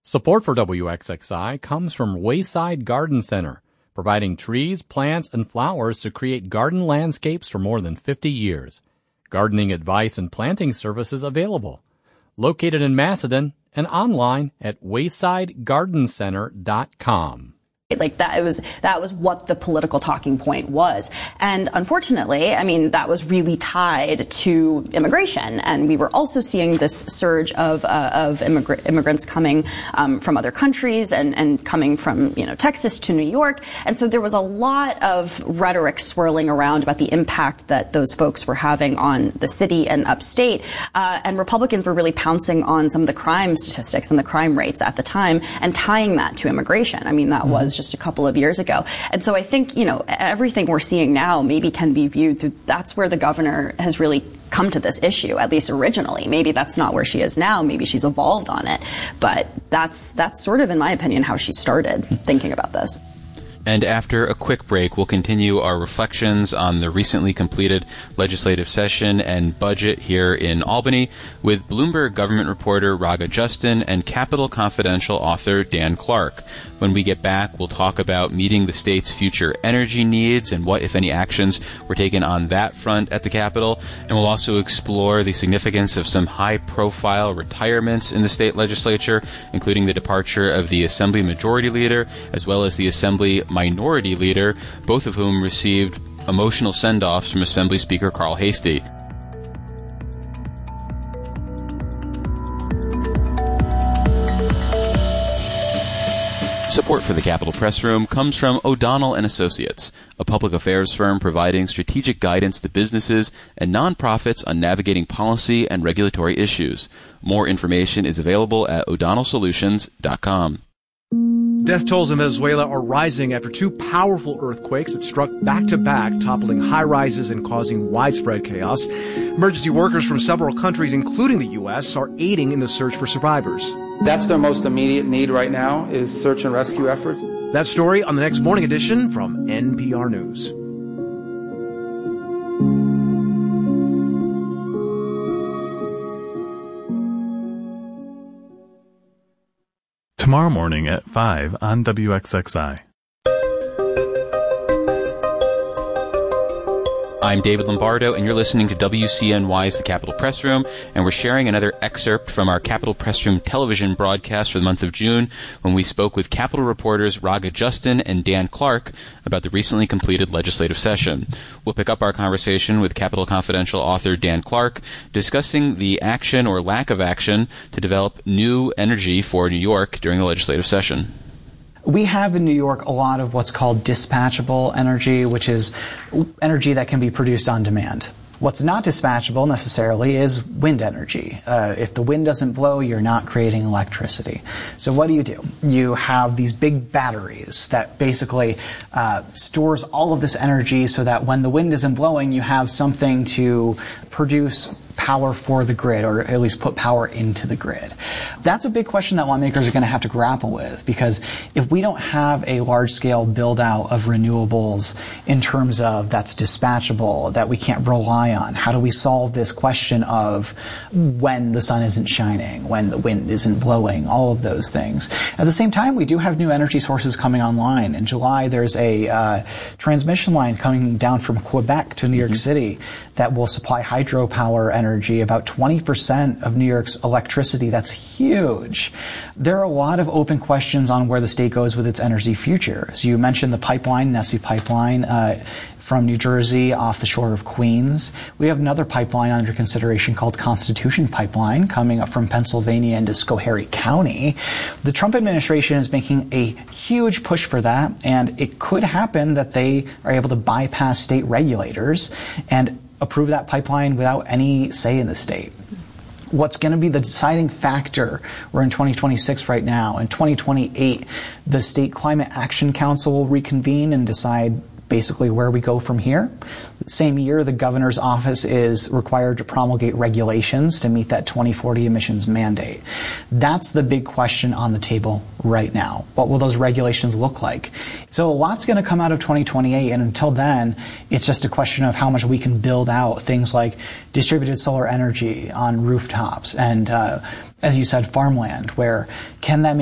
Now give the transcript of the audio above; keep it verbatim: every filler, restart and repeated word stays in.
Support for W X X I comes from Wayside Garden Center, providing trees, plants, and flowers to create garden landscapes for more than fifty years. Gardening advice and planting services available. Located in Macedon and online at wayside garden center dot com. Like that, it was that was what the political talking point was, and unfortunately, I mean, that was really tied to immigration, and we were also seeing this surge of uh, of immigr- immigrants coming um, from other countries and and coming from you know Texas to New York, and so there was a lot of rhetoric swirling around about the impact that those folks were having on the city and upstate, uh, and Republicans were really pouncing on some of the crime statistics and the crime rates at the time and tying that to immigration. I mean, that mm-hmm. was just just a couple of years ago. And so I think, you know, everything we're seeing now maybe can be viewed through, that's where the governor has really come to this issue, at least originally. Maybe that's not where she is now. Maybe she's evolved on it. But that's, that's sort of, in my opinion, how she started thinking about this. And after a quick break, we'll continue our reflections on the recently completed legislative session and budget here in Albany with Bloomberg government reporter Raga Justin and Capital Confidential author Dan Clark. When we get back, we'll talk about meeting the state's future energy needs and what, if any, actions were taken on that front at the Capitol. And we'll also explore the significance of some high-profile retirements in the state legislature, including the departure of the Assembly Majority Leader as well as the Assembly Minority Leader, both of whom received emotional send-offs from Assembly Speaker Carl Heastie. Support for the Capitol Press Room comes from O'Donnell and Associates, a public affairs firm providing strategic guidance to businesses and nonprofits on navigating policy and regulatory issues. More information is available at o'donnell solutions dot com. Death tolls in Venezuela are rising after two powerful earthquakes that struck back-to-back, toppling high-rises and causing widespread chaos. Emergency workers from several countries, including the U S, are aiding in the search for survivors. That's their most immediate need right now, is search and rescue efforts. That story on the next Morning Edition from N P R News. Tomorrow morning at five on W X X I. I'm David Lombardo, and you're listening to W C N Y's The Capitol Press Room, and we're sharing another excerpt from our Capitol Press Room television broadcast for the month of June, when we spoke with Capitol reporters Raga Justin and Dan Clark about the recently completed legislative session. We'll pick up our conversation with Capitol Confidential author Dan Clark, discussing the action or lack of action to develop new energy for New York during the legislative session. We have in New York a lot of what's called dispatchable energy, which is energy that can be produced on demand. What's not dispatchable necessarily is wind energy. Uh, if the wind doesn't blow, you're not creating electricity. So what do you do? You have these big batteries that basically uh, stores all of this energy so that when the wind isn't blowing, you have something to produce power for the grid, or at least put power into the grid. That's a big question that lawmakers are going to have to grapple with, because if we don't have a large-scale build-out of renewables in terms of that's dispatchable, that we can't rely on, how do we solve this question of when the sun isn't shining, when the wind isn't blowing, all of those things. At the same time, we do have new energy sources coming online. In July, there's a uh, transmission line coming down from Quebec to New York mm-hmm. City that will supply hydropower energy, about twenty percent of New York's electricity. That's huge. There are a lot of open questions on where the state goes with its energy future. So you mentioned the pipeline, Nessie Pipeline, uh, from New Jersey off the shore of Queens. We have another pipeline under consideration called Constitution Pipeline coming up from Pennsylvania into Schoharie County. The Trump administration is making a huge push for that, and it could happen that they are able to bypass state regulators and approve that pipeline without any say in the state. What's going to be the deciding factor? We're in twenty twenty-six right now. In twenty twenty-eight, the State Climate Action Council will reconvene and decide basically where we go from here. The same year, the governor's office is required to promulgate regulations to meet that twenty forty emissions mandate. That's the big question on the table right now. What will those regulations look like? So a lot's going to come out of twenty twenty-eight, and until then, it's just a question of how much we can build out things like distributed solar energy on rooftops and, uh, as you said, farmland, where can that make